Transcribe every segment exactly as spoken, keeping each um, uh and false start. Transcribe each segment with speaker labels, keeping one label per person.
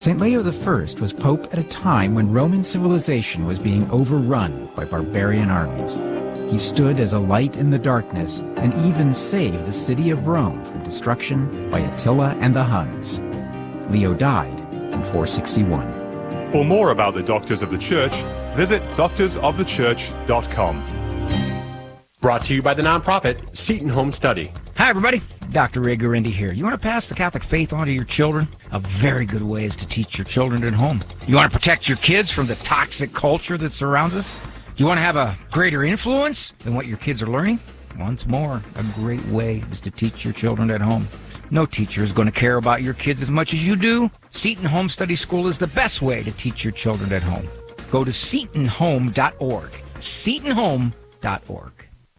Speaker 1: Saint Leo the First was pope at a time when Roman civilization was being overrun by barbarian armies. He stood as a light in the darkness and even saved the city of Rome from destruction by Attila and the Huns. Leo died in four sixty-one.
Speaker 2: For more about the Doctors of the Church, visit doctors of the church dot com.
Speaker 3: Brought to you by the nonprofit Seton Home Study.
Speaker 4: Hi, everybody. Doctor Ray Guarendi here. You want to pass the Catholic faith on to your children? A very good way is to teach your children at home. You want to protect your kids from the toxic culture that surrounds us? Do you want to have a greater influence than what your kids are learning? Once more, a great way is to teach your children at home. No teacher is going to care about your kids as much as you do. Seton Home Study School is the best way to teach your children at home. Go to seton home dot org. seton home dot org.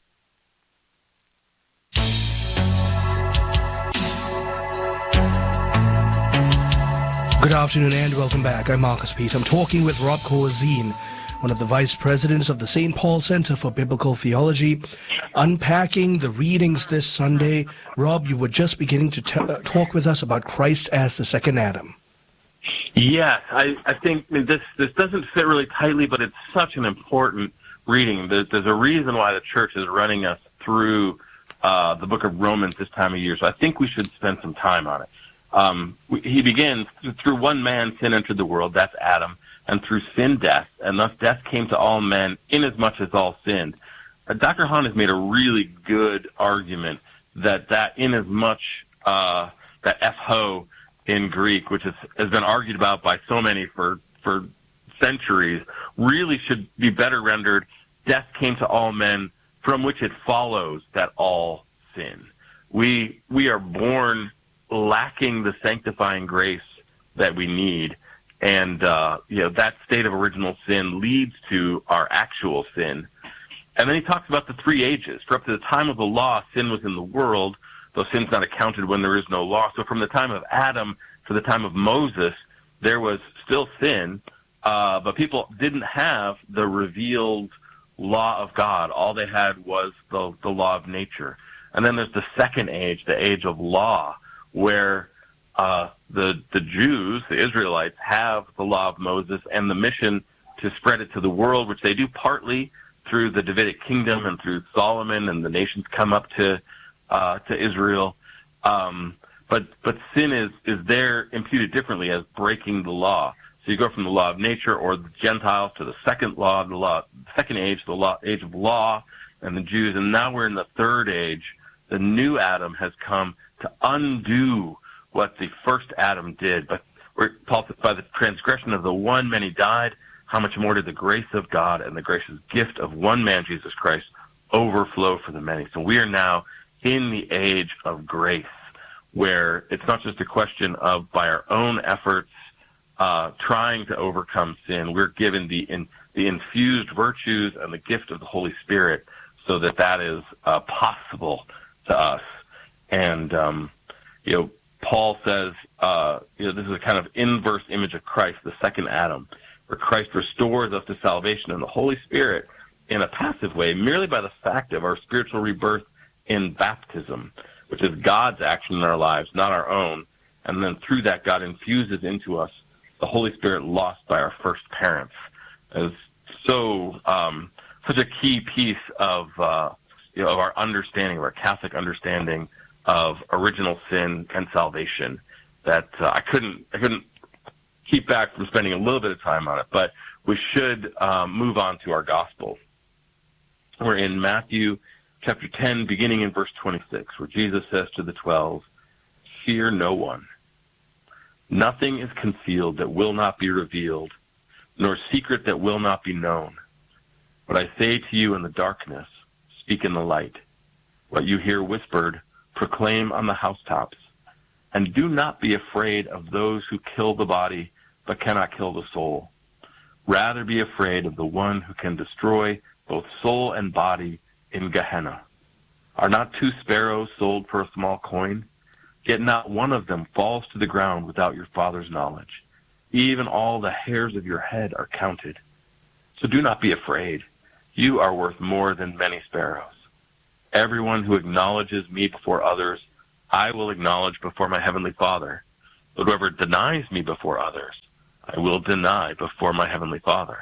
Speaker 5: Good afternoon and welcome back. I'm Marcus Peace. I'm talking with Rob Corzine, one of the vice presidents of the Saint Paul Center for Biblical Theology, unpacking the readings this Sunday. Rob, you were just beginning to t- uh, talk with us about Christ as the second Adam.
Speaker 6: Yes, I, I think I mean, this this doesn't fit really tightly, but it's such an important reading. There's, there's a reason why the church is running us through uh, the book of Romans this time of year, so I think we should spend some time on it. Um, he begins, through one man sin entered the world, that's Adam, and through sin death, and thus death came to all men inasmuch as all sinned. Uh, Doctor Hahn has made a really good argument that that inasmuch, uh, that epho in Greek, which is, has been argued about by so many for, for centuries, really should be better rendered, death came to all men, from which it follows that all sin. We, we are born lacking the sanctifying grace that we need, and uh, you know that state of original sin leads to our actual sin. And then he talks about the three ages. For up to the time of the law, sin was in the world, though sin's not accounted when there is no law. So from the time of Adam to the time of Moses, there was still sin, uh, but people didn't have the revealed law of God. All they had was the, the law of nature. And then there's the second age, the age of law, where uh, the the Jews, the Israelites, have the law of Moses and the mission to spread it to the world, which they do partly through the Davidic kingdom and through Solomon, and the nations come up to uh, to Israel. Um, but but sin is is there imputed differently as breaking the law. So you go from the law of nature or the Gentiles to the second law, the law, second age, the law, age of law, and the Jews, and now we're in the third age. The new Adam has come to undo what the first Adam did. But Paul says, by the transgression of the one, many died. How much more did the grace of God and the gracious gift of one man, Jesus Christ, overflow for the many? So we are now in the age of grace, where it's not just a question of, by our own efforts, uh, trying to overcome sin. We're given the in, the infused virtues and the gift of the Holy Spirit so that that is uh, possible to us. And, um, you know, Paul says, uh, you know, this is a kind of inverse image of Christ, the second Adam, where Christ restores us to salvation in the Holy Spirit in a passive way, merely by the fact of our spiritual rebirth in baptism, which is God's action in our lives, not our own. And then through that, God infuses into us the Holy Spirit lost by our first parents. It's so, um, such a key piece of, uh, you know, of our understanding, of our Catholic understanding of original sin and salvation, that uh, I couldn't I couldn't keep back from spending a little bit of time on it. But we should um, move on to our gospel. We're in Matthew chapter ten, beginning in verse twenty-six, where Jesus says to the twelve, "Fear no one. Nothing is concealed that will not be revealed, nor secret that will not be known. What I say to you in the darkness, speak in the light. What you hear whispered, proclaim on the housetops. And do not be afraid of those who kill the body, but cannot kill the soul. Rather be afraid of the one who can destroy both soul and body in Gehenna. Are not two sparrows sold for a small coin? Yet not one of them falls to the ground without your Father's knowledge. Even all the hairs of your head are counted. So do not be afraid. You are worth more than many sparrows. Everyone who acknowledges me before others, I will acknowledge before my heavenly Father. But whoever denies me before others, I will deny before my heavenly Father.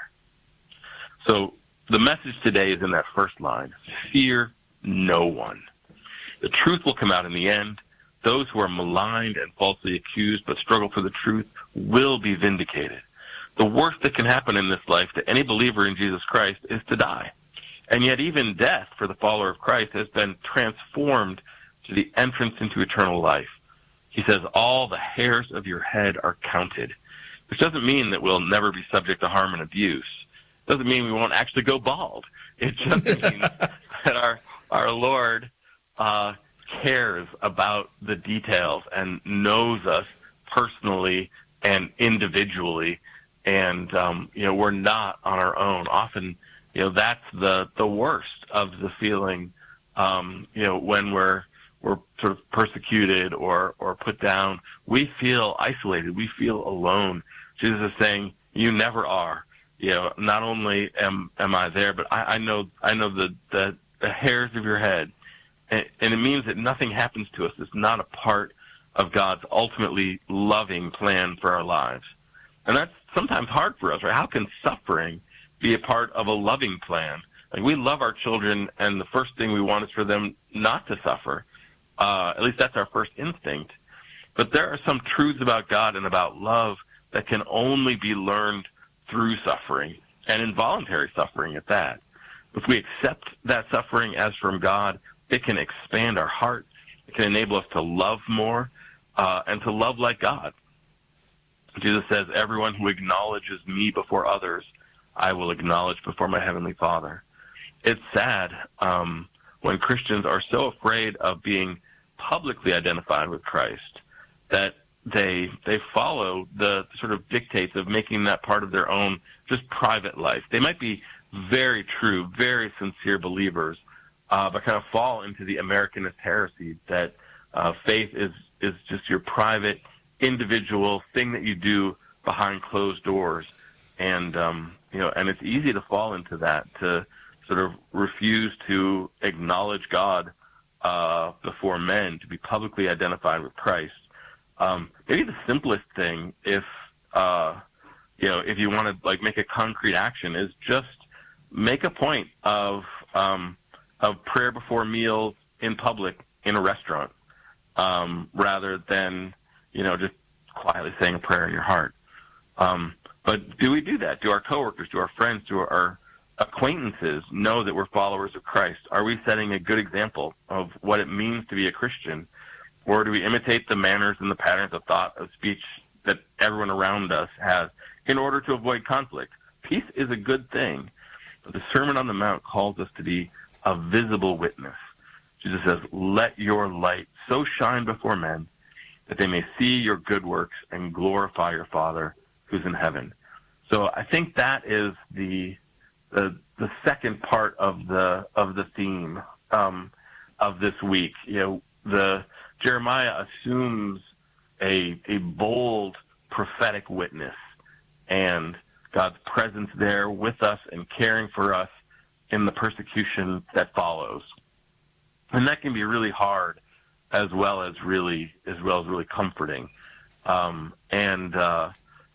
Speaker 6: So the message today is in that first line: fear no one. The truth will come out in the end. Those who are maligned and falsely accused but struggle for the truth will be vindicated. The worst that can happen in this life to any believer in Jesus Christ is to die. And yet even death for the follower of Christ has been transformed to the entrance into eternal life. He says all the hairs of your head are counted, which doesn't mean that we'll never be subject to harm and abuse. It doesn't mean we won't actually go bald. It just means that our, our Lord uh, cares about the details and knows us personally and individually. And, um, you know, we're not on our own. Often, you know, that's the, the worst of the feeling, um, you know, when we're, we're sort of persecuted or, or put down. We feel isolated. We feel alone. Jesus is saying, you never are. You know, not only am, am I there, but I, I know, I know the, the, the hairs of your head. And, and it means that nothing happens to us. It's not a part of God's ultimately loving plan for our lives. And that's sometimes hard for us, right? How can suffering be a part of a loving plan? Like, we love our children, and the first thing we want is for them not to suffer. Uh, at least that's our first instinct. But there are some truths about God and about love that can only be learned through suffering, and involuntary suffering at that. If we accept that suffering as from God, it can expand our heart. It can enable us to love more uh, and to love like God. Jesus says, everyone who acknowledges me before others, I will acknowledge before my heavenly Father. It's sad um, when Christians are so afraid of being publicly identified with Christ that they they follow the sort of dictates of making that part of their own just private life. They might be very true, very sincere believers, uh, but kind of fall into the Americanist heresy that uh, faith is is just your private, individual thing that you do behind closed doors. And um, you know, and it's easy to fall into that, to sort of refuse to acknowledge God uh, before men, to be publicly identified with Christ. Um, maybe the simplest thing, if uh, you know, if you want to like make a concrete action, is just make a point of um, of prayer before meals in public in a restaurant, um, rather than, you know, just quietly saying a prayer in your heart. Um, but do we do that? Do our coworkers, do our friends, do our acquaintances know that we're followers of Christ? Are we setting a good example of what it means to be a Christian? Or do we imitate the manners and the patterns of thought, of speech that everyone around us has in order to avoid conflict? Peace is a good thing, but the Sermon on the Mount calls us to be a visible witness. Jesus says, let your light so shine before men that they may see your good works and glorify your Father who's in heaven. So I think that is the the, the second part of the of the theme um, of this week. You know, the Jeremiah assumes a a bold prophetic witness and God's presence there with us and caring for us in the persecution that follows. And that can be really hard as well as really as well as really comforting. Um, and uh,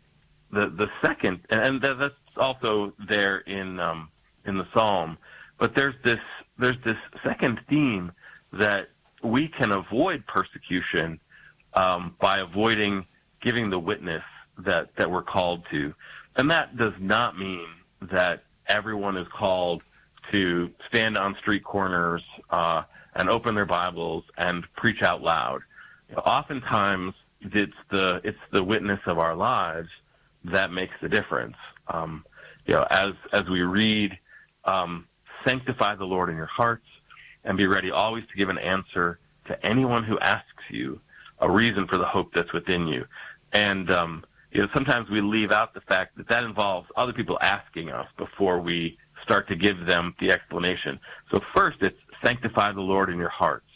Speaker 6: the the second, and that's also there in um, in the Psalm, but there's this there's this second theme that we can avoid persecution um, by avoiding giving the witness that, that we're called to. And that does not mean that everyone is called to stand on street corners uh, and open their Bibles and preach out loud. You know, oftentimes, it's the it's the witness of our lives that makes the difference. Um, you know, as as we read, um, sanctify the Lord in your hearts, and be ready always to give an answer to anyone who asks you a reason for the hope that's within you. And, um, you know, sometimes we leave out the fact that that involves other people asking us before we start to give them the explanation. So first, it's sanctify the Lord in your hearts.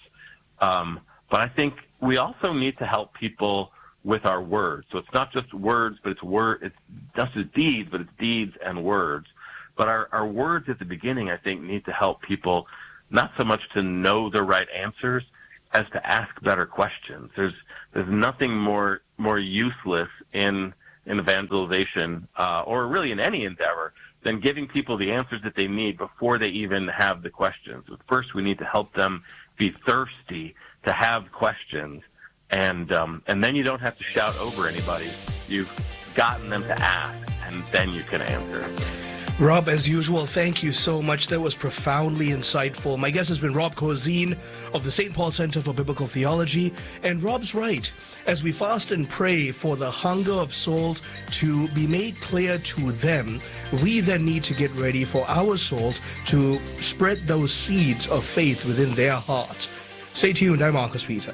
Speaker 6: Um, but I think we also need to help people with our words. So it's not just words, but it's word, it's not just deeds, but it's deeds and words. But our, our words at the beginning, I think, need to help people not so much to know the right answers as to ask better questions. There's there's nothing more more useless in in evangelization uh, or really in any endeavor than giving people the answers that they need before they even have the questions. First, we need to help them be thirsty to have questions, and um, and then you don't have to shout over anybody. You've gotten them to ask, and then you can answer.
Speaker 5: Rob, as usual, thank you so much. That was profoundly insightful. My guest has been Rob Corzine of the Saint Paul Center for Biblical Theology. And Rob's right. As we fast and pray for the hunger of souls to be made clear to them, we then need to get ready for our souls to spread those seeds of faith within their hearts. Stay tuned. I'm Marcus Peter.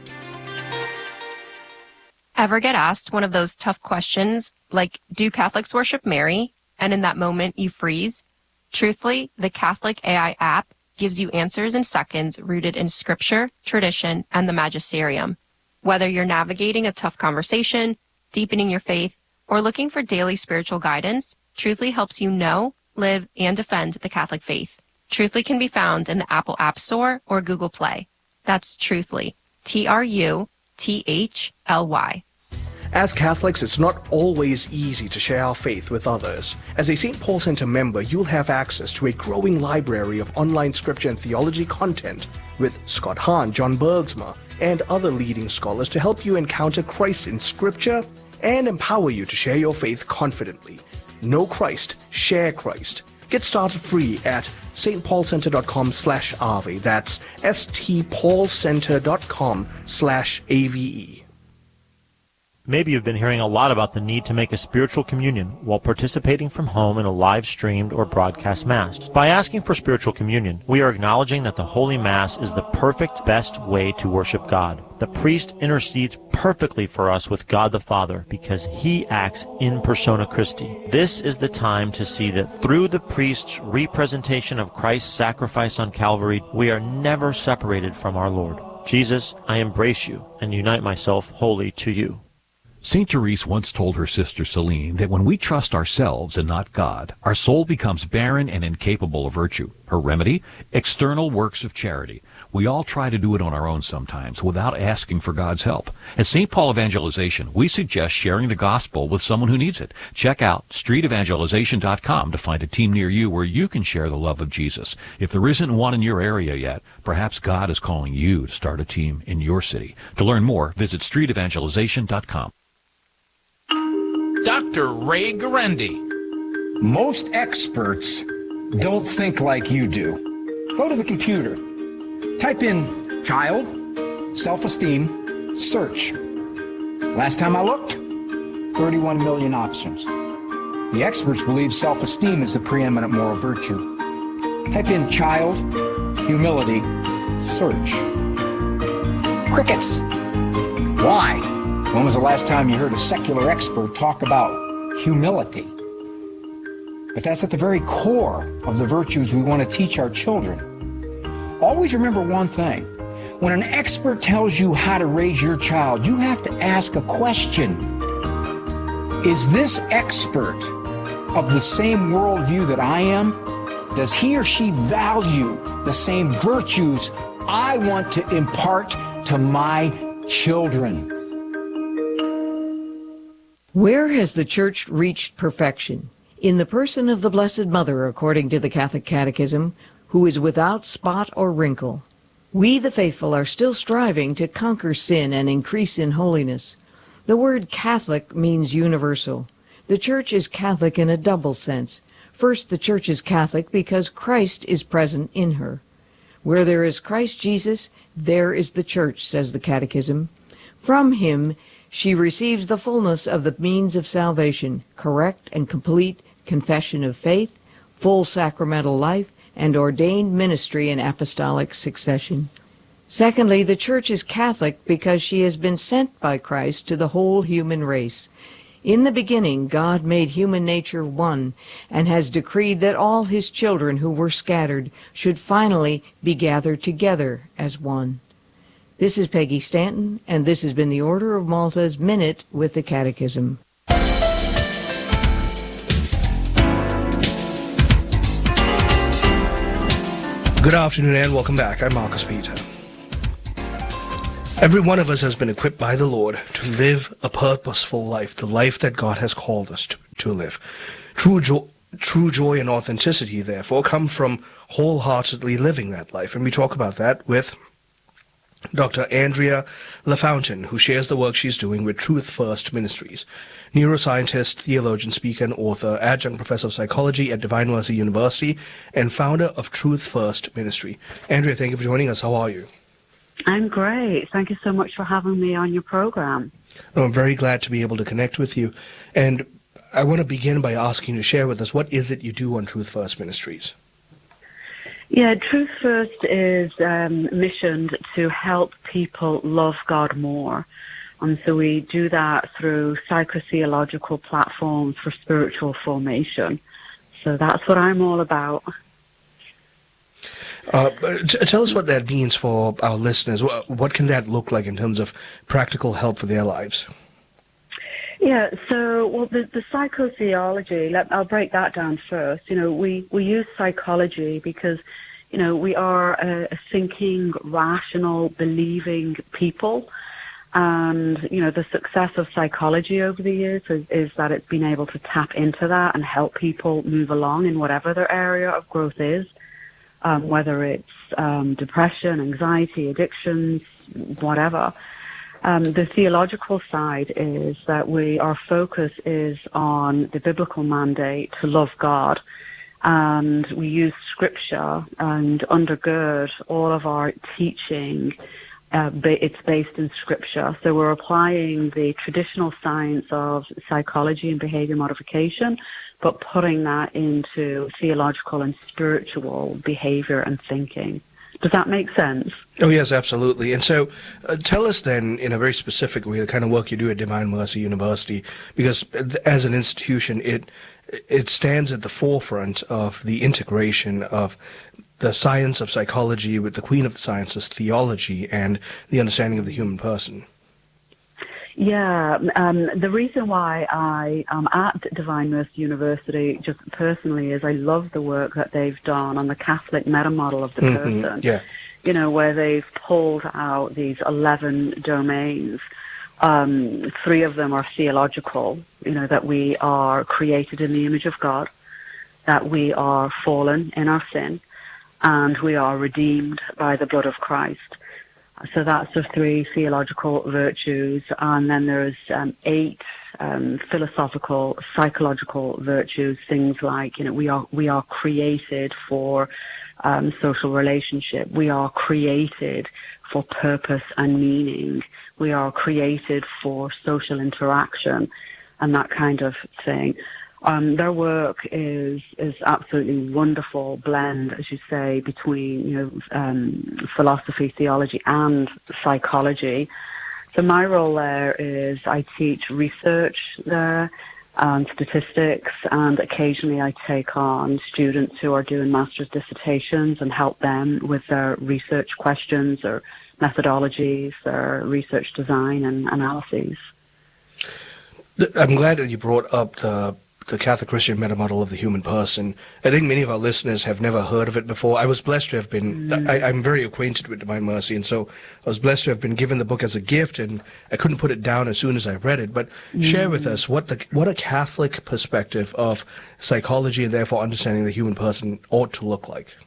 Speaker 7: Ever get asked one of those tough questions like, do Catholics worship Mary? And in that moment, you freeze? Truthfully, the Catholic A I app gives you answers in seconds rooted in scripture, tradition, and the magisterium. Whether you're navigating a tough conversation, deepening your faith, or looking for daily spiritual guidance, Truthfully helps you know, live, and defend the Catholic faith. Truthfully can be found in the Apple App Store or Google Play. That's Truthfully, T R U T H L Y.
Speaker 5: As Catholics, it's not always easy to share our faith with others. As a Saint Paul Center member, you'll have access to a growing library of online scripture and theology content with Scott Hahn, John Bergsma, and other leading scholars to help you encounter Christ in scripture and empower you to share your faith confidently. Know Christ, share Christ. Get started free at stpaulcenter.com slash AVE. That's stpaulcenter.com slash AVE.
Speaker 8: Maybe you've been hearing a lot about the need to make a spiritual communion while participating from home in a live-streamed or broadcast Mass. By asking for spiritual communion, we are acknowledging that the Holy Mass is the perfect, best way to worship God. The priest intercedes perfectly for us with God the Father because he acts in persona Christi. This is the time to see that through the priest's representation of Christ's sacrifice on Calvary, we are never separated from our Lord. Jesus, I embrace you and unite myself wholly to you.
Speaker 9: Saint Therese once told her sister Celine that when we trust ourselves and not God, our soul becomes barren and incapable of virtue. Her remedy? External works of charity. We all try to do it on our own sometimes without asking for God's help. At Saint Paul Evangelization, we suggest sharing the gospel with someone who needs it. Check out street evangelization dot com to find a team near you where you can share the love of Jesus. If there isn't one in your area yet, perhaps God is calling you to start a team in your city. To learn more, visit street evangelization dot com.
Speaker 4: Doctor Ray Guarendi. Most experts don't think like you do. Go to the computer. Type in child, self-esteem, search. Last time I looked, thirty-one million options. The experts believe self-esteem is the preeminent moral virtue. Type in child, humility, search. Crickets. Why? When was the last time you heard a secular expert talk about humility? But that's at the very core of the virtues we want to teach our children. Always remember one thing. When an expert tells you how to raise your child, you have to ask a question. Is this expert of the same worldview that I am? Does he or she value the same virtues I want to impart to my children?
Speaker 10: Where has the Church reached perfection? In the person of the Blessed Mother, according to the Catholic Catechism, who is without spot or wrinkle. We, the faithful, are still striving to conquer sin and increase in holiness. The word Catholic means universal. The Church is Catholic in a double sense. First, the Church is Catholic because Christ is present in her. Where there is Christ Jesus, there is the Church, says the Catechism. From him, she receives the fullness of the means of salvation, correct and complete confession of faith, full sacramental life, and ordained ministry in apostolic succession. Secondly, the Church is Catholic because she has been sent by Christ to the whole human race. In the beginning, God made human nature one, and has decreed that all his children who were scattered should finally be gathered together as one. This is Peggy Stanton, and this has been the Order of Malta's Minute with the Catechism.
Speaker 5: Good afternoon and welcome back. I'm Marcus Peter. Every one of us has been equipped by the Lord to live a purposeful life, the life that God has called us to, to live. True joy, true joy and authenticity, therefore, come from wholeheartedly living that life. And we talk about that with Doctor Andrea LaFountain, who shares the work she's doing with Truth First Ministries. Neuroscientist, theologian, speaker, and author, adjunct professor of psychology at Divine Mercy University, and founder of Truth First Ministry. Andrea, thank you for joining us. How are you?
Speaker 11: I'm great. Thank you so much for having me on your program.
Speaker 5: Oh, I'm very glad to be able to connect with you. And I want to begin by asking you to share with us, what is it you do on Truth First Ministries?
Speaker 11: Yeah, Truth First is um, missioned to help people love God more. And so we do that through psychotheological platforms for spiritual formation. So that's what I'm all about.
Speaker 5: Uh, t- tell us what that means for our listeners. What, what can that look like in terms of practical help for their lives?
Speaker 11: Yeah, so, well, the, the psychotheology, let, I'll break that down first. You know, we, we use psychology because, you know, we are a, a thinking, rational, believing people. And, you know, the success of psychology over the years is, is that it's been able to tap into that and help people move along in whatever their area of growth is, um, whether it's um, depression, anxiety, addictions, whatever. Um, the theological side is that we, our focus is on the biblical mandate to love God, and we use scripture and undergird all of our teaching. Uh, ba- it's based in scripture. So we're applying the traditional science of psychology and behavior modification, but putting that into theological and spiritual behavior and thinking. Does that make sense?
Speaker 5: Oh, yes, absolutely. And so uh, tell us then, in a very specific way, the kind of work you do at Divine Mercy University, because as an institution, it it stands at the forefront of the integration of the science of psychology with the queen of the sciences, theology, and the understanding of the human person.
Speaker 11: Yeah, um, the reason why I am at Divine Mercy University, just personally, is I love the work that they've done on the Catholic meta model of the
Speaker 5: Mm-hmm.
Speaker 11: person.
Speaker 5: Yeah.
Speaker 11: You know, where they've pulled out these eleven domains. Um, three of them are theological, you know, that we are created in the image of God, that we are fallen in our sin, and we are redeemed by the blood of Christ. So that's the three theological virtues. And then there's um, eight um, philosophical, psychological virtues, things like, you know, we are we are created for um, social relationship. We are created for purpose and meaning. We are created for social interaction and that kind of thing. Um, their work is is absolutely wonderful blend, as you say, between you know um, philosophy, theology, and psychology. So my role there is I teach research there and statistics, and occasionally I take on students who are doing master's dissertations and help them with their research questions or methodologies or research design and analyses.
Speaker 5: I'm glad that you brought up the the Catholic Christian meta model of the human person. I think many of our listeners have never heard of it before. I was blessed to have been, mm. I, I'm very acquainted with Divine Mercy, and so I was blessed to have been given the book as a gift, and I couldn't put it down as soon as I read it. But mm. share with us what the what a Catholic perspective of psychology and therefore understanding the human person ought to look like.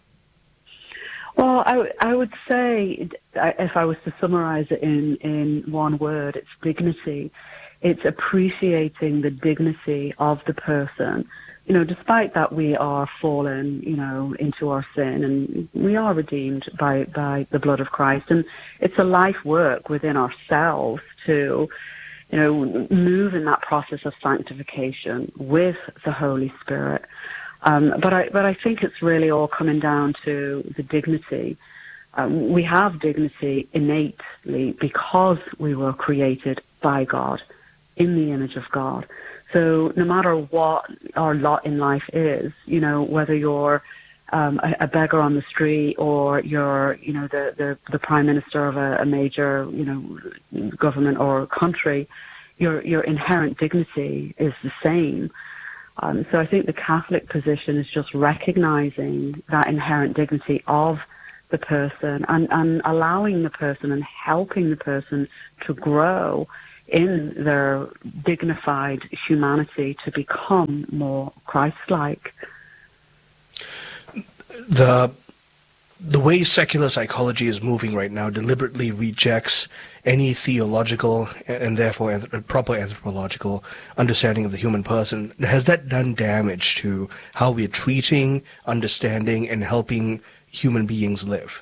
Speaker 11: Well, I, I would say, if I was to summarize it in, in one word, it's dignity. It's appreciating the dignity of the person. You know, despite that we are fallen, you know, into our sin, and we are redeemed by, by the blood of Christ. And it's a life work within ourselves to, you know, move in that process of sanctification with the Holy Spirit. Um, but I, but I think it's really all coming down to the dignity. Um, we have dignity innately because we were created by God, in the image of God. So no matter what our lot in life is, you know, whether you're um, a, a beggar on the street or you're, you know, the, the, the prime minister of a, a major, you know, government or country, your your inherent dignity is the same. Um, so I think the Catholic position is just recognizing that inherent dignity of the person and, and allowing the person and helping the person to grow in their dignified humanity to become more Christ-like.
Speaker 5: The the way secular psychology is moving right now deliberately rejects any theological and therefore anth- proper anthropological understanding of the human person. Has that done damage to how we're treating, understanding, and helping human beings live?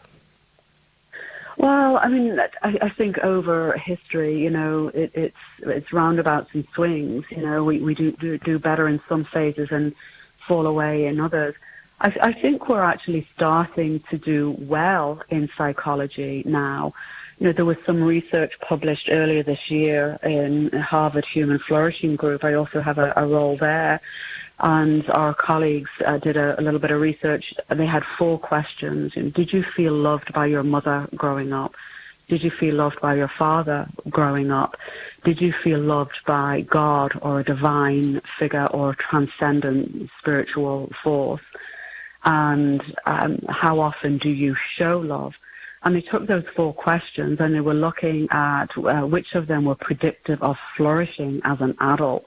Speaker 11: Well, I mean, I, I think over history, you know, it, it's it's roundabouts and swings. You know, we, we do, do do better in some phases and fall away in others. I, I think we're actually starting to do well in psychology now. You know, there was some research published earlier this year in Harvard Human Flourishing Group. I also have a, a role there. And our colleagues uh, did a, a little bit of research. They had four questions. You know, did you feel loved by your mother growing up? Did you feel loved by your father growing up? Did you feel loved by God or a divine figure or transcendent spiritual force? And um, how often do you show love? And they took those four questions and they were looking at uh, which of them were predictive of flourishing as an adult.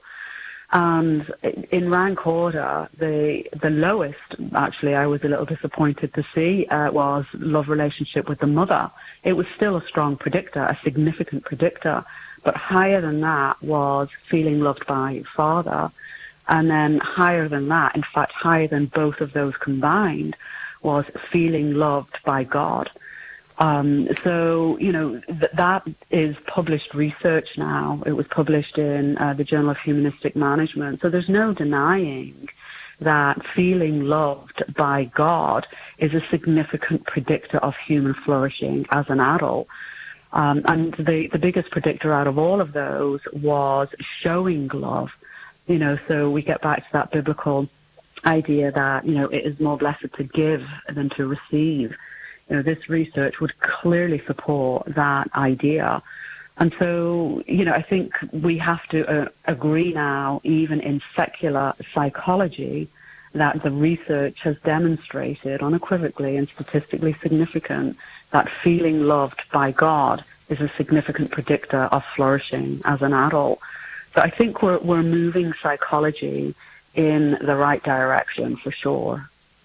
Speaker 11: And in rank order, the the lowest, actually, I was a little disappointed to see, uh, was love relationship with the mother. It was still a strong predictor, a significant predictor, but higher than that was feeling loved by father. And then higher than that, in fact, higher than both of those combined, was feeling loved by God. Um, so, you know, th- that is published research now. It was published in uh, the Journal of Humanistic Management. So there's no denying that feeling loved by God is a significant predictor of human flourishing as an adult. Um, and the, the biggest predictor out of all of those was showing love. You know, so we get back to that biblical idea that, you know, it is more blessed to give than to receive. You know, this research would clearly support that idea. And so, you know, I think we have to uh, agree now, even in secular psychology, that the research has demonstrated unequivocally and statistically significant that feeling loved by God is a significant predictor of flourishing as an adult. So I think we're we're moving psychology in the right direction for sure.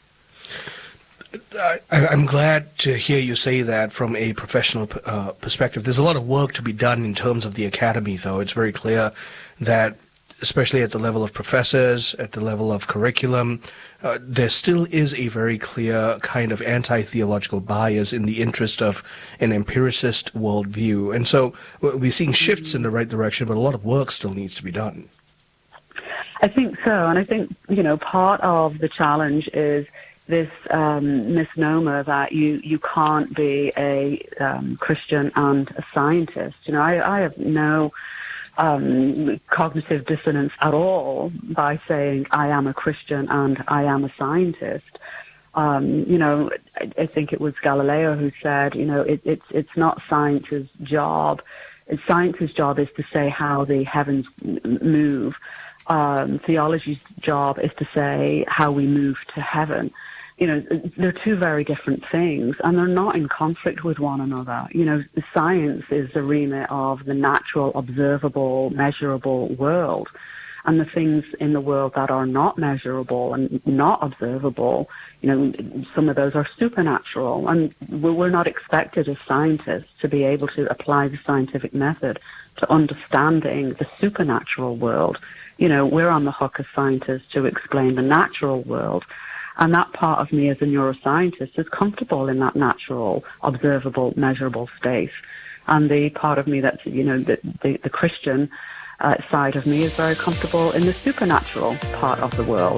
Speaker 5: I, I'm glad to hear you say that from a professional uh, perspective. There's a lot of work to be done in terms of the academy, though. It's very clear that, especially at the level of professors, at the level of curriculum, uh, there still is a very clear kind of anti-theological bias in the interest of an empiricist worldview. And so we're seeing shifts in the right direction, but a lot of work still needs to be done.
Speaker 11: I think so. And I think, you know, part of the challenge is this um, misnomer that you, you can't be a um, Christian and a scientist. You know, I, I have no um, cognitive dissonance at all by saying I am a Christian and I am a scientist. Um, you know, I, I think it was Galileo who said, you know, it, it's it's not science's job. It's science's job is to say how the heavens move. Um, theology's job is to say how we move to heaven. You know, they're two very different things, and they're not in conflict with one another. You know, science is the remit of the natural, observable, measurable world. And the things in the world that are not measurable and not observable, you know, some of those are supernatural. And we're not expected as scientists to be able to apply the scientific method to understanding the supernatural world. You know, we're on the hook as scientists to explain the natural world. And that part of me as a neuroscientist is comfortable in that natural, observable, measurable space. And the part of me that's, you know, the, the, the Christian uh, side of me is very comfortable in the supernatural part of the world.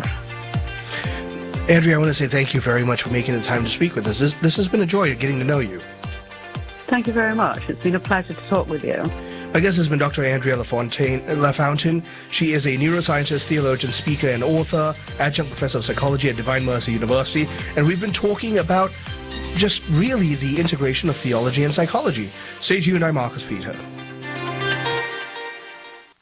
Speaker 5: Andrea, I want to say thank you very much for making the time to speak with us. This, this has been a joy getting to know you.
Speaker 11: Thank you very much. It's been a pleasure to talk with you.
Speaker 5: My guest has been Doctor Andrea LaFontaine, LaFountain. She is a neuroscientist, theologian, speaker, and author, adjunct professor of psychology at Divine Mercy University. And we've been talking about just really the integration of theology and psychology. Stay tuned, I'm Marcus Peter.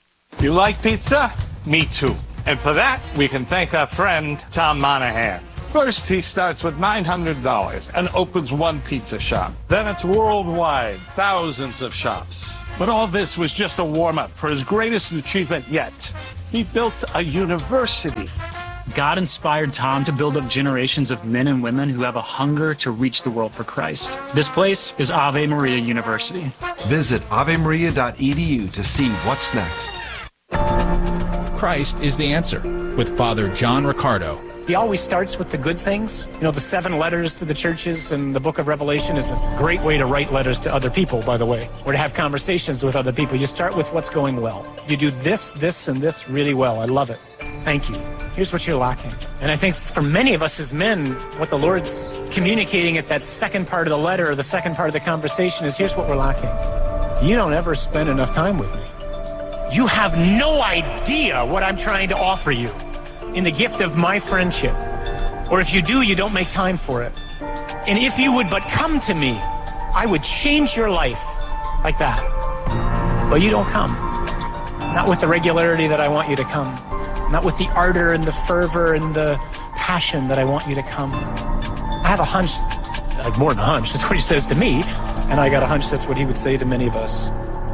Speaker 12: You like pizza? Me too. And for that, we can thank our friend Tom Monahan. First, he starts with nine hundred dollars and opens one pizza shop. Then it's worldwide, thousands of shops. But all this was just a warm-up for his greatest achievement yet. He built a university.
Speaker 13: God inspired Tom to build up generations of men and women who have a hunger to reach the world for Christ. This place is Ave Maria University.
Speaker 14: Visit ave maria dot e d u to see what's next.
Speaker 15: Christ is the answer with Father John Riccardo.
Speaker 16: He always starts with the good things. You know, the seven letters to the churches and the book of Revelation is a great way to write letters to other people, by the way, or to have conversations with other people. You start with what's going well. You do this, this, and this really well. I love it. Thank you. Here's what you're lacking. And I think for many of us as men, what the Lord's communicating at that second part of the letter or the second part of the conversation is, here's what we're lacking. You don't ever spend enough time with me. You have no idea what I'm trying to offer you in the gift of my friendship. Or if you do, you don't make time for it. And if you would but come to me, I would change your life like that. But you don't come. Not with the regularity that I want you to come. Not with the ardor and the fervor and the passion that I want you to come. I have a hunch, like more than a hunch, that's what he says to me, and I got a hunch that's what he would say to many of us.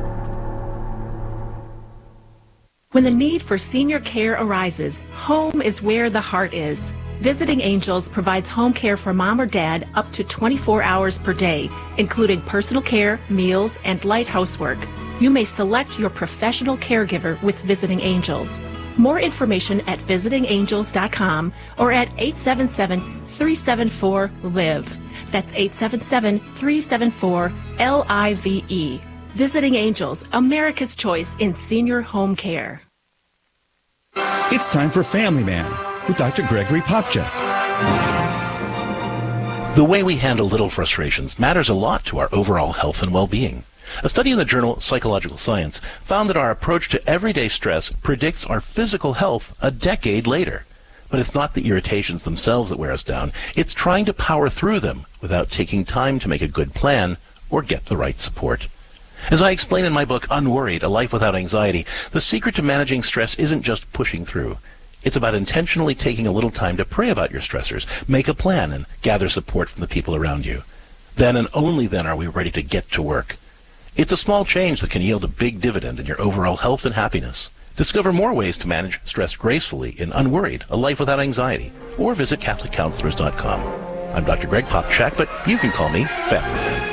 Speaker 17: When the need for senior care arises, home is where the heart is. Visiting Angels provides home care for mom or dad up to twenty-four hours per day, including personal care, meals, and light housework. You may select your professional caregiver with Visiting Angels. More information at visiting angels dot com or at eight seven seven, three seven four, L I V E. That's eight seven seven, three seven four, L I V E. Visiting Angels, America's choice in senior home care.
Speaker 18: It's time for Family Man with Doctor Gregory Popcak.
Speaker 19: The way we handle little frustrations matters a lot to our overall health and well-being. A study in the journal Psychological Science found that our approach to everyday stress predicts our physical health a decade later. But it's not the irritations themselves that wear us down. It's trying to power through them without taking time to make a good plan or get the right support. As I explain in my book, Unworried, A Life Without Anxiety, the secret to managing stress isn't just pushing through. It's about intentionally taking a little time to pray about your stressors, make a plan, and gather support from the people around you. Then and only then are we ready to get to work. It's a small change that can yield a big dividend in your overall health and happiness. Discover more ways to manage stress gracefully in Unworried, A Life Without Anxiety, or visit catholic counselors dot com. I'm Doctor Greg Popcak, but you can call me Family Man.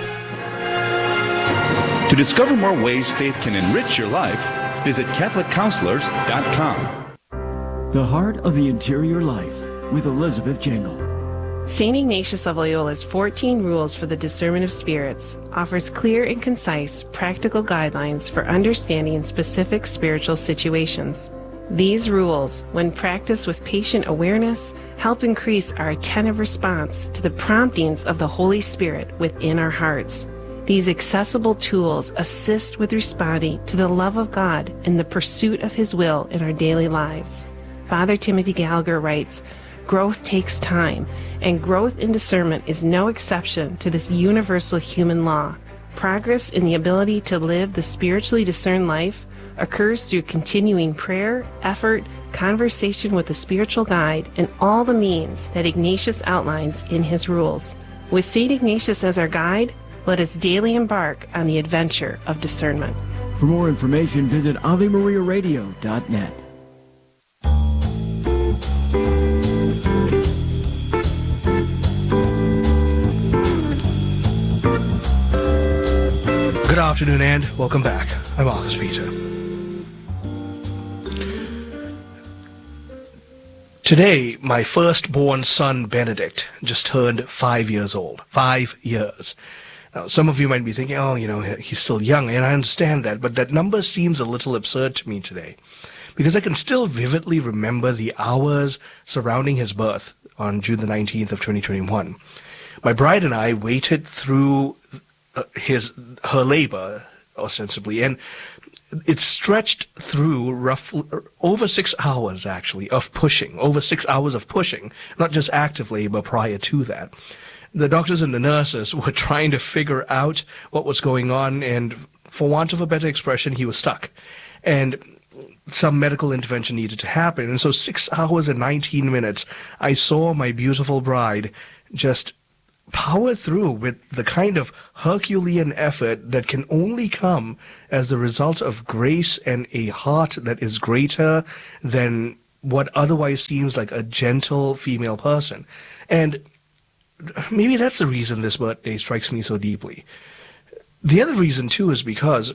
Speaker 18: To discover more ways faith can enrich your life, visit catholic counselors dot com.
Speaker 20: The Heart of the Interior Life with Elizabeth Jangle.
Speaker 21: Saint Ignatius of Loyola's fourteen Rules for the Discernment of Spirits offers clear and concise, practical guidelines for understanding specific spiritual situations. These rules, when practiced with patient awareness, help increase our attentive response to the promptings of the Holy Spirit within our hearts. These accessible tools assist with responding to the love of God and the pursuit of His will in our daily lives. Father Timothy Gallagher writes, "Growth takes time, and growth in discernment is no exception to this universal human law. Progress in the ability to live the spiritually discerned life occurs through continuing prayer, effort, conversation with the spiritual guide, and all the means that Ignatius outlines in his rules. With Saint Ignatius as our guide, let us daily embark on the adventure of discernment."
Speaker 20: For more information, visit ave maria radio dot net.
Speaker 5: Good afternoon and welcome back. I'm Marcus Peter. Today, my firstborn son, Benedict, just turned five years old. Five years. Now, some of you might be thinking, oh, you know, he's still young, and I understand that, but that number seems a little absurd to me today, because I can still vividly remember the hours surrounding his birth on June the nineteenth of twenty twenty-one. My bride and I waited through uh, his her labor, ostensibly, and it stretched through roughly over six hours, actually, of pushing, over six hours of pushing, not just active labor prior to that. The doctors and the nurses were trying to figure out what was going on, and for want of a better expression, he was stuck. And some medical intervention needed to happen. And so six hours and nineteen minutes, I saw my beautiful bride just power through with the kind of Herculean effort that can only come as the result of grace and a heart that is greater than what otherwise seems like a gentle female person. And maybe that's the reason this birthday strikes me so deeply. The other reason, too, is because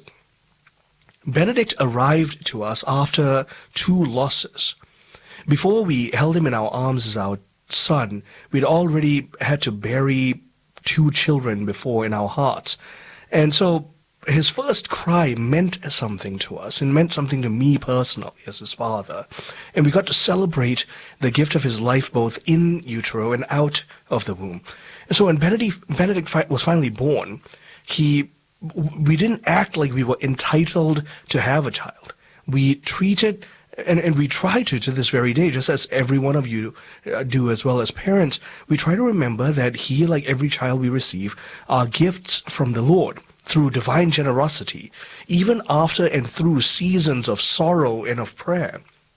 Speaker 5: Benedict arrived to us after two losses. Before we held him in our arms as our son, we'd already had to bury two children before in our hearts. And so his first cry meant something to us, and meant something to me personally as his father. And we got to celebrate the gift of his life both in utero and out of the womb. And so when Benedict, Benedict fi- was finally born, he we didn't act like we were entitled to have a child. We treated, and, and we try to to this very day, just as every one of you uh, do as well as parents, we try to remember that he, like every child we receive, are gifts from the Lord through divine generosity, even after and through seasons of sorrow and of prayer.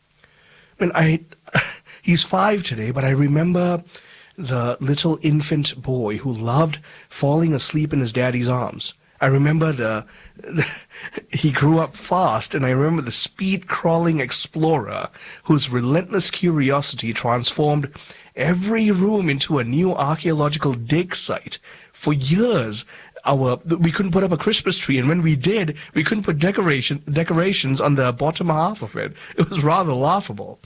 Speaker 5: I mean, I, he's five today, but I remember the little infant boy who loved falling asleep in his daddy's arms. I remember the, the he grew up fast, and I remember the speed-crawling explorer whose relentless curiosity transformed every room into a new archaeological dig site. For years, our we couldn't put up a Christmas tree, and when we did, we couldn't put decoration decorations on the bottom half of it. It was rather laughable.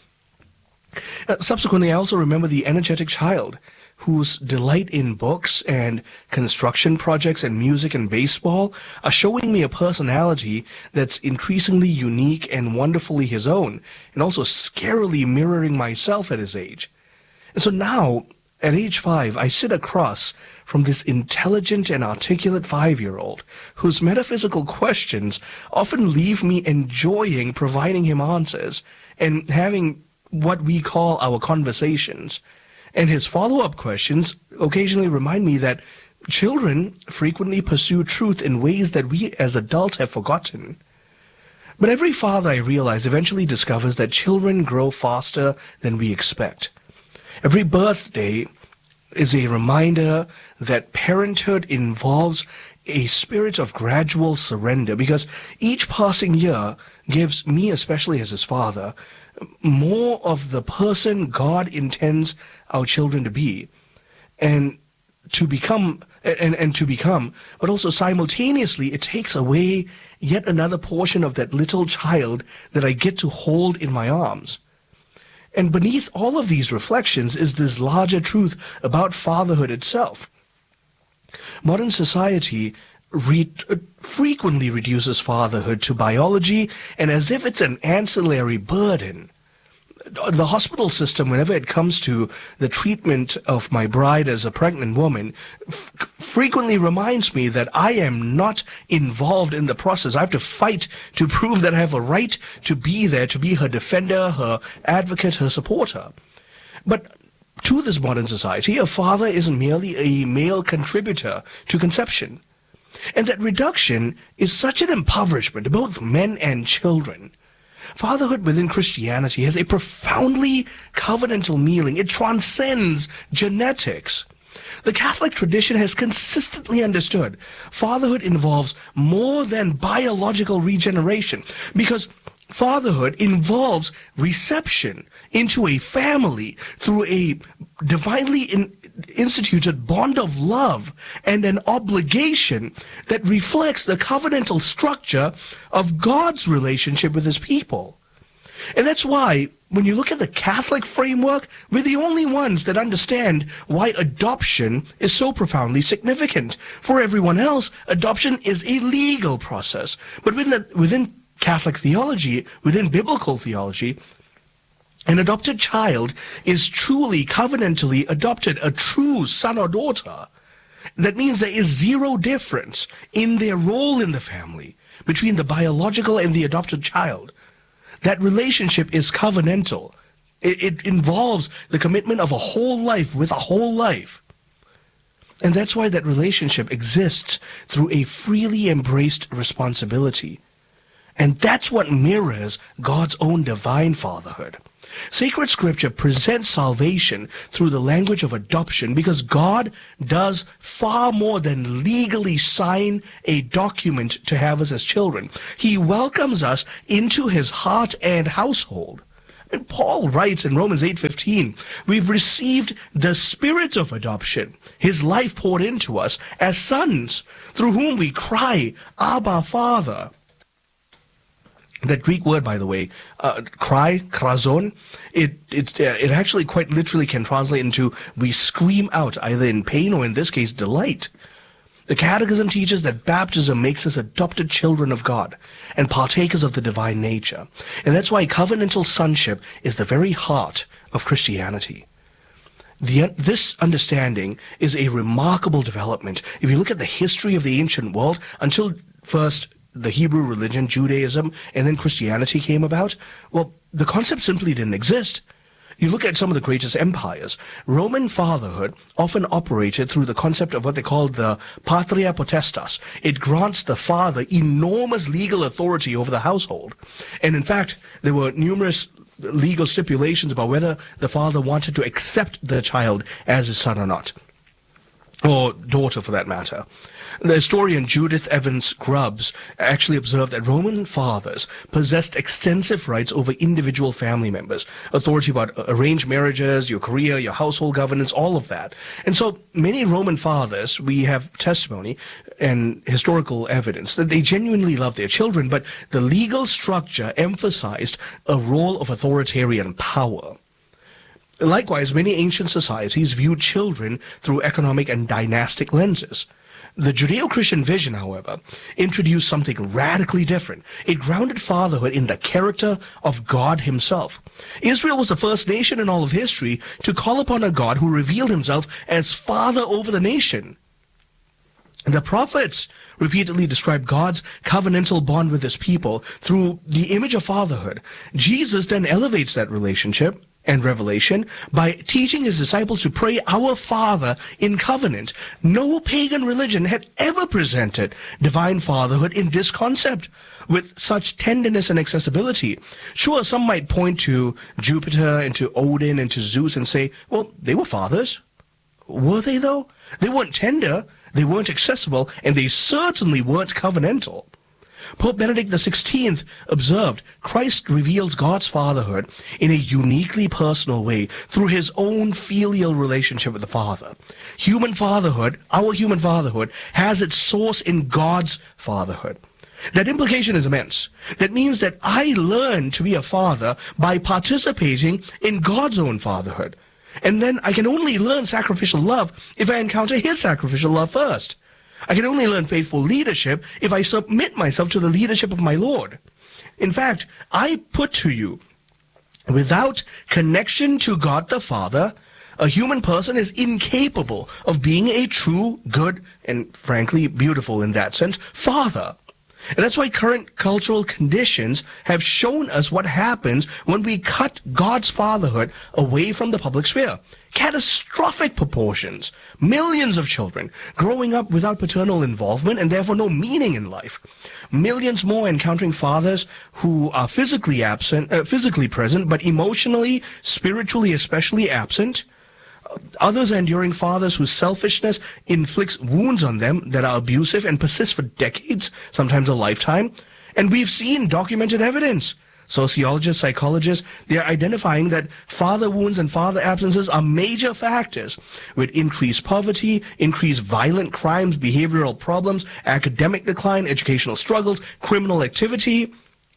Speaker 5: Uh, subsequently, I also remember the energetic child whose delight in books and construction projects and music and baseball are showing me a personality that's increasingly unique and wonderfully his own, and also scarily mirroring myself at his age. And so now, at age five, I sit across from this intelligent and articulate five-year-old whose metaphysical questions often leave me enjoying providing him answers and having what we call our conversations. And his follow-up questions occasionally remind me that children frequently pursue truth in ways that we as adults have forgotten. But every father, I realize, eventually discovers that children grow faster than we expect. Every birthday is a reminder that parenthood involves a spirit of gradual surrender, because each passing year gives me, especially as his father, more of the person God intends our children to be, and to become, and, and to become, but also simultaneously it takes away yet another portion of that little child that I get to hold in my arms. And beneath all of these reflections is this larger truth about fatherhood itself. Modern society re- frequently reduces fatherhood to biology, and as if it's an ancillary burden. The hospital system, whenever it comes to the treatment of my bride as a pregnant woman, f- frequently reminds me that I am not involved in the process. I have to fight to prove that I have a right to be there, to be her defender, her advocate, her supporter. But to this modern society, a father is merely a male contributor to conception. And that reduction is such an impoverishment to both men and children. Fatherhood within Christianity has a profoundly covenantal meaning. It transcends genetics. The Catholic tradition has consistently understood fatherhood involves more than biological regeneration, because fatherhood involves reception into a family through a divinely in, instituted bond of love and an obligation that reflects the covenantal structure of God's relationship with his people. And that's why, when you look at the Catholic framework, we're the only ones that understand why adoption is so profoundly significant. For everyone else, adoption is a legal process. But within, the, within Catholic theology, within biblical theology, an adopted child is truly covenantally adopted, a true son or daughter. That means there is zero difference in their role in the family between the biological and the adopted child. That relationship is covenantal. It, it involves the commitment of a whole life with a whole life. And that's why that relationship exists through a freely embraced responsibility. And that's what mirrors God's own divine fatherhood. Sacred Scripture presents salvation through the language of adoption because God does far more than legally sign a document to have us as children. He welcomes us into his heart and household. And Paul writes in Romans eight fifteen, we've received the spirit of adoption, his life poured into us as sons, through whom we cry, Abba, Father. That Greek word, by the way, uh, cry, krazon, it, it, uh, it actually quite literally can translate into we scream out, either in pain or in this case, delight. The Catechism teaches that baptism makes us adopted children of God and partakers of the divine nature. And that's why covenantal sonship is the very heart of Christianity. The, this understanding is a remarkable development. If you look at the history of the ancient world, until first the Hebrew religion, Judaism, and then Christianity came about, well, the concept simply didn't exist. You look at some of the greatest empires. Roman fatherhood often operated through the concept of what they called the patria potestas. It grants the father enormous legal authority over the household. And in fact, there were numerous legal stipulations about whether the father wanted to accept the child as his son or not, or daughter for that matter. The historian Judith Evans Grubbs actually observed that Roman fathers possessed extensive rights over individual family members, authority about arranged marriages, your career, your household governance, all of that. And so many Roman fathers, we have testimony and historical evidence that they genuinely loved their children, but the legal structure emphasized a role of authoritarian power. Likewise, many ancient societies viewed children through economic and dynastic lenses. The Judeo-Christian vision, however, introduced something radically different. It grounded fatherhood in the character of God himself. Israel was the first nation in all of history to call upon a God who revealed himself as father over the nation. The prophets repeatedly describe God's covenantal bond with his people through the image of fatherhood. Jesus then elevates that relationship and revelation by teaching his disciples to pray, Our Father in covenant. No pagan religion had ever presented divine fatherhood in this concept with such tenderness and accessibility. Sure, some might point to Jupiter and to Odin and to Zeus and say, well, they were fathers. Were they, though? They weren't tender, they weren't accessible, and they certainly weren't covenantal. Pope Benedict the sixteenth observed, Christ reveals God's fatherhood in a uniquely personal way through his own filial relationship with the Father. Human fatherhood, our human fatherhood, has its source in God's fatherhood. That implication is immense. That means that I learn to be a father by participating in God's own fatherhood. And then I can only learn sacrificial love if I encounter his sacrificial love first. I can only learn faithful leadership if I submit myself to the leadership of my Lord. In fact, I put to you, without connection to God the Father, a human person is incapable of being a true, good, and frankly beautiful in that sense, father. And that's why current cultural conditions have shown us what happens when we cut God's fatherhood away from the public sphere. Catastrophic proportions. Millions of children growing up without paternal involvement and therefore no meaning in life. Millions more encountering fathers who are physically absent, uh, physically present, but emotionally, spiritually especially absent. Others are enduring fathers whose selfishness inflicts wounds on them that are abusive and persist for decades, sometimes a lifetime. And we've seen documented evidence. Sociologists, psychologists, they are identifying that father wounds and father absences are major factors with increased poverty, increased violent crimes, behavioral problems, academic decline, educational struggles, criminal activity.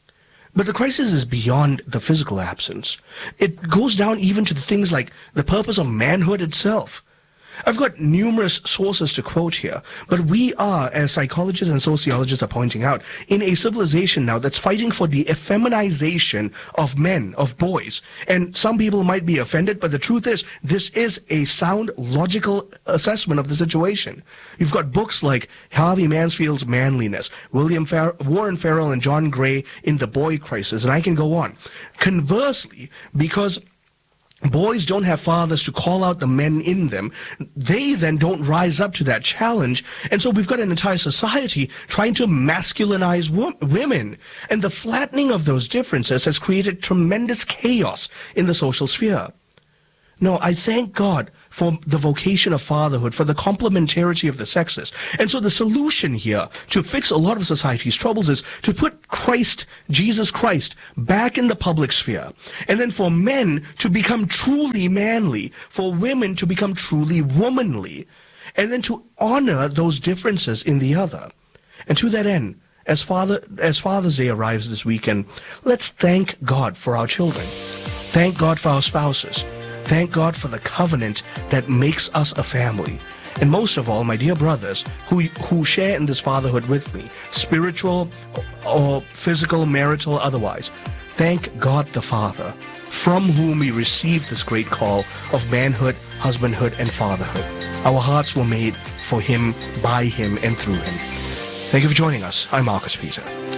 Speaker 5: But the crisis is beyond the physical absence. It goes down even to the things like the purpose of manhood itself. I've got numerous sources to quote here, but we are, as psychologists and sociologists are pointing out, in a civilization now that's fighting for the effeminization of men, of boys. And some people might be offended, but the truth is, this is a sound, logical assessment of the situation. You've got books like Harvey Mansfield's Manliness, William Far- Warren Farrell and John Gray in The Boy Crisis, and I can go on. Conversely, because boys don't have fathers to call out the men in them, they then don't rise up to that challenge. And so we've got an entire society trying to masculinize wo- women. And the flattening of those differences has created tremendous chaos in the social sphere. No, I thank God for the vocation of fatherhood, for the complementarity of the sexes. And so the solution here to fix a lot of society's troubles is to put Christ, Jesus Christ, back in the public sphere. And then for men to become truly manly, for women to become truly womanly, and then to honor those differences in the other. And to that end, as Father, as Father's Day arrives this weekend, let's thank God for our children. Thank God for our spouses. Thank God for the covenant that makes us a family. And most of all, my dear brothers, who, who share in this fatherhood with me, spiritual or physical, marital, otherwise, thank God the Father, from whom we receive this great call of manhood, husbandhood, and fatherhood. Our hearts were made for Him, by Him, and through Him. Thank you for joining us. I'm Marcus Peter.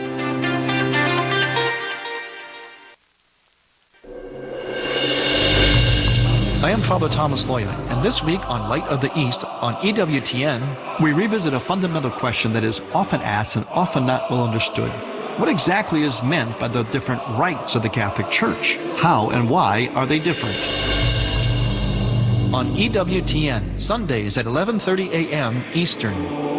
Speaker 1: I am Father Thomas Loya, and this week on Light of the East on E W T N, we revisit a fundamental question that is often asked and often not well understood. What exactly is meant by the different rites of the Catholic Church? How and why are they different? On E W T N, Sundays at eleven thirty a m Eastern.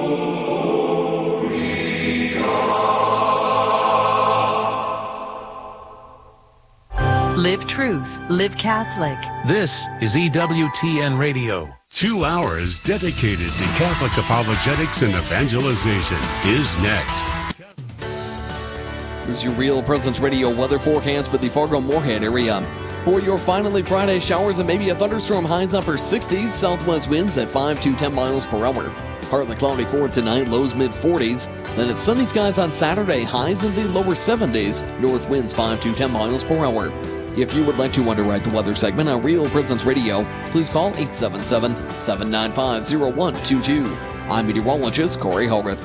Speaker 22: Live truth, live Catholic.
Speaker 15: This is E W T N Radio.
Speaker 23: Two hours dedicated to Catholic apologetics and evangelization is next.
Speaker 24: Here's your Real Presence Radio weather forecast for the Fargo-Moorhead area. For your finally Friday showers and maybe a thunderstorm, highs upper sixties, southwest winds at five to ten miles per hour. Partly cloudy for tonight, lows mid forties. Then it's sunny skies on Saturday, highs in the lower seventies, north winds five to ten miles per hour. If you would like to underwrite the weather segment on Real Presence Radio, please call eight seven seven, seven nine five, zero one two two. I'm meteorologist Corey Hogarth.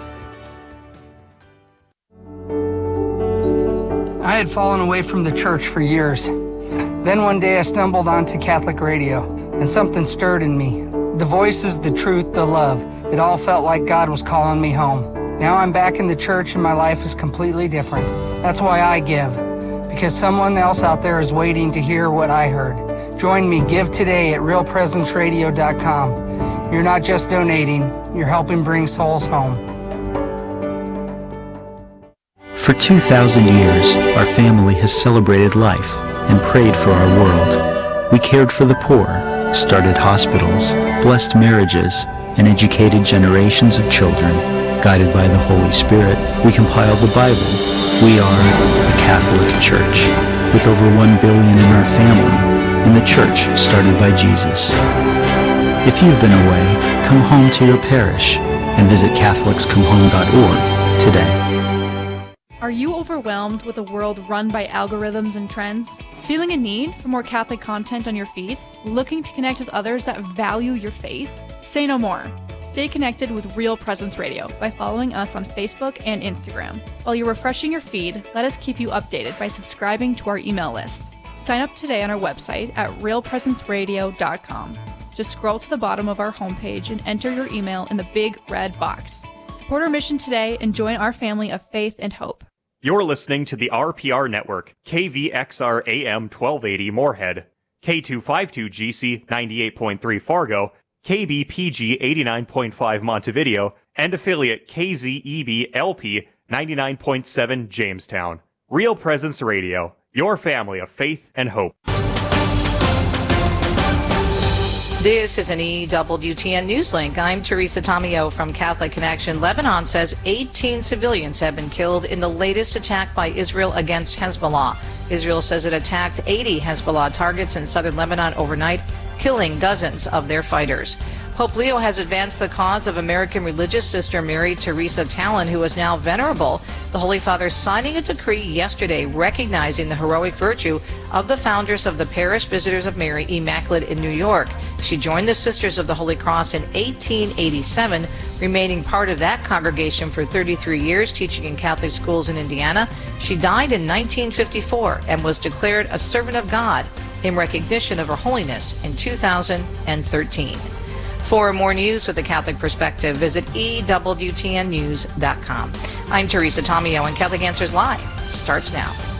Speaker 25: I had fallen away from the church for years. Then one day I stumbled onto Catholic radio, and something stirred in me. The voices, the truth, the love. It all felt like God was calling me home. Now I'm back in the church and my life is completely different. That's why I give. Because someone else out there is waiting to hear what I heard. Join me, give today at real presence radio dot com. You're not just donating, you're helping bring souls home.
Speaker 26: For two thousand years, our family has celebrated life and prayed for our world. We cared for the poor, started hospitals, blessed marriages, and educated generations of children. Guided by the Holy Spirit, we compiled the Bible. We are the Catholic Church, with over one billion in our family, and the church started by Jesus. If you've been away, come home to your parish and visit catholics come home dot org today.
Speaker 27: Are you overwhelmed with a world run by algorithms and trends? Feeling a need for more Catholic content on your feed? Looking to connect with others that value your faith? Say no more. Stay connected with Real Presence Radio by following us on Facebook and Instagram. While you're refreshing your feed, let us keep you updated by subscribing to our email list. Sign up today on our website at real presence radio dot com. Just scroll to the bottom of our homepage and enter your email in the big red box. Support our mission today and join our family of faith and hope.
Speaker 28: You're listening to the R P R Network, K V X R A M twelve eighty Moorhead, K two fifty-two G C ninety-eight point three Fargo, K B P G eighty-nine point five Montevideo, and affiliate K Z E B L P ninety-nine point seven Jamestown. Real Presence Radio, your family of faith and hope.
Speaker 29: This is an E W T N Newslink. I'm Teresa Tomeo from Catholic Connection. Lebanon says eighteen civilians have been killed in the latest attack by Israel against Hezbollah. Israel says it attacked eighty Hezbollah targets in southern Lebanon overnight, killing dozens of their fighters. Pope Leo has advanced the cause of American religious sister Mary Teresa Tallon, who is now venerable. The Holy Father signing a decree yesterday recognizing the heroic virtue of the founders of the Parish Visitors of Mary Immaculate in New York. She joined the Sisters of the Holy Cross in eighteen eighty-seven, remaining part of that congregation for thirty-three years, teaching in Catholic schools in Indiana. She died in nineteen fifty-four and was declared a servant of God. in recognition of Her Holiness in two thousand thirteen. For more news with the Catholic perspective, visit E W T N news dot com. I'm Teresa Tomeo, and Catholic Answers Live starts now.